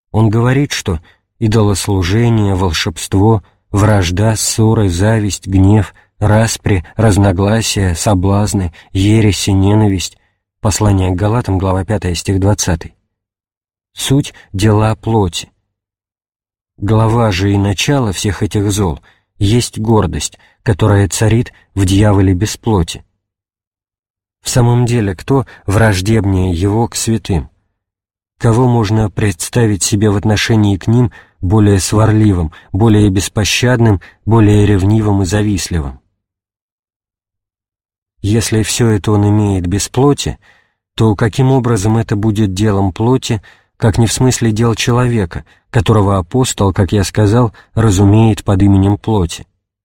Он говорит, что идолослужение, волшебство, вражда, ссоры, зависть, гнев, распри, разногласия, соблазны, ереси, ненависть. Послание к Галатам, глава 5, стих 20. Суть – дела плоти. Глава же и начало всех этих зол есть гордость, которая царит в дьяволе без плоти. В самом деле, кто враждебнее его к святым? Кого можно представить себе в отношении к ним более сварливым, более беспощадным, более ревнивым и завистливым? Если все это он имеет без плоти, то каким образом это будет делом плоти, как не в смысле дел человека, которого апостол, как я сказал, разумеет под именем плоти?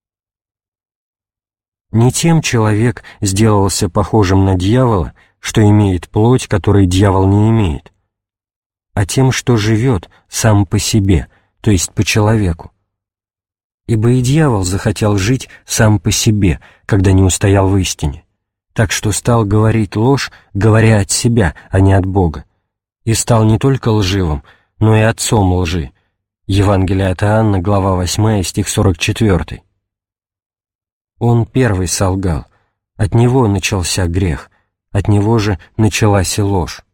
Не тем человек сделался похожим на дьявола, что имеет плоть, которой дьявол не имеет, а тем, что живет сам по себе, то есть по человеку. Ибо и дьявол захотел жить сам по себе, когда не устоял в истине, так что стал говорить ложь, говоря от себя, а не от Бога, и стал не только лживым, но и отцом лжи. Евангелие от Иоанна, глава 8, стих 44. Он первый солгал, от него начался грех, от него же началась и ложь.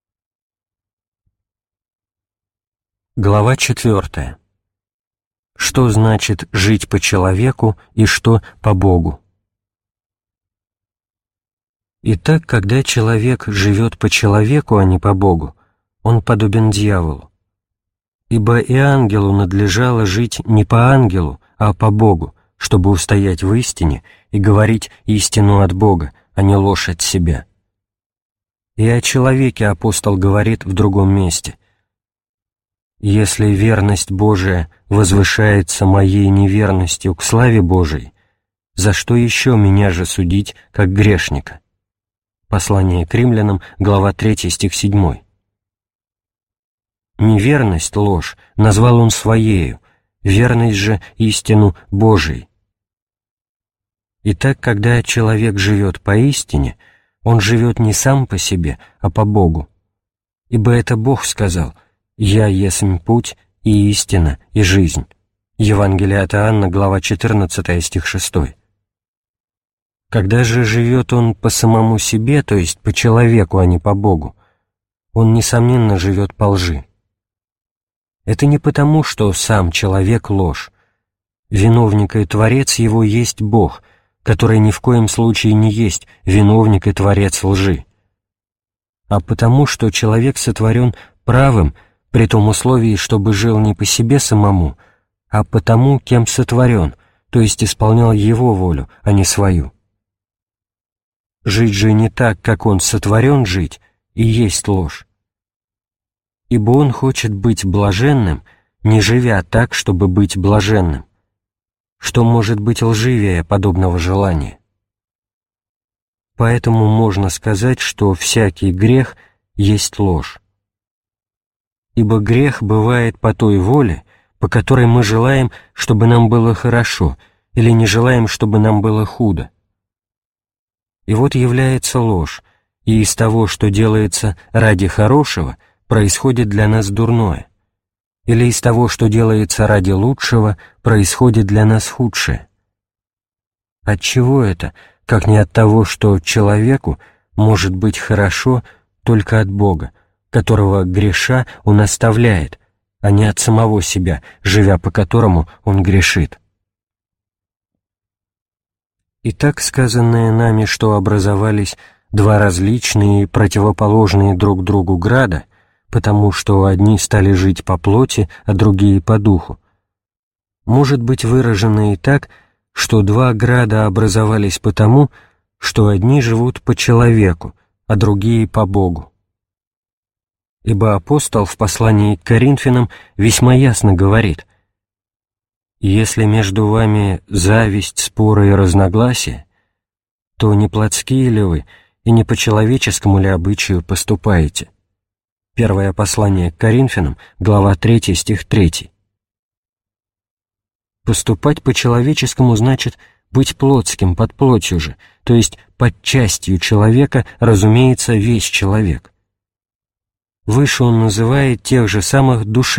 Глава 4. Что значит жить по человеку и что по Богу? Итак, когда человек живет по человеку, а не по Богу, он подобен дьяволу. Ибо и ангелу надлежало жить не по ангелу, а по Богу, чтобы устоять в истине и говорить истину от Бога, а не ложь от себя. И о человеке апостол говорит в другом месте: «Если верность Божия возвышается моей неверностью к славе Божией, за что еще меня же судить, как грешника?» Послание к Римлянам, глава 3, стих 7. Неверность, ложь, назвал он своею, верность же истину Божией. Итак, когда человек живет поистине, он живет не сам по себе, а по Богу. Ибо это Бог сказал: «Я есмь путь и истина и жизнь». Евангелие от Иоанна, глава 14, стих 6. Когда же живет он по самому себе, то есть по человеку, а не по Богу, он, несомненно, живет по лжи. Это не потому, что сам человек — ложь. Виновник и творец его есть Бог, который ни в коем случае не есть виновник и творец лжи, а потому, что человек сотворен правым, при том условии, чтобы жил не по себе самому, а по тому, кем сотворен, то есть исполнял его волю, а не свою. Жить же не так, как он сотворен жить, и есть ложь. Ибо он хочет быть блаженным, не живя так, чтобы быть блаженным. Что может быть лживее подобного желания? Поэтому можно сказать, что всякий грех есть ложь. Ибо грех бывает по той воле, по которой мы желаем, чтобы нам было хорошо, или не желаем, чтобы нам было худо. И вот является ложь, и из того, что делается ради хорошего, происходит для нас дурное, или из того, что делается ради лучшего, происходит для нас худшее. От чего это, как не от того, что человеку может быть хорошо только от Бога, которого греша он оставляет, а не от самого себя, живя по которому он грешит? Итак, сказанное нами, что образовались два различные и противоположные друг другу града, потому что одни стали жить по плоти, а другие по духу, может быть выражено и так, что два града образовались потому, что одни живут по человеку, а другие по Богу. Ибо апостол в послании к Коринфянам весьма ясно говорит: «Если между вами зависть, споры и разногласия, то не плотские ли вы и не по человеческому ли обычаю поступаете?» Первое послание к Коринфянам, глава 3, стих 3. Поступать по-человеческому значит быть плотским, под плотью же, то есть под частью человека, разумеется, весь человек. Выше он называет тех же самых душевных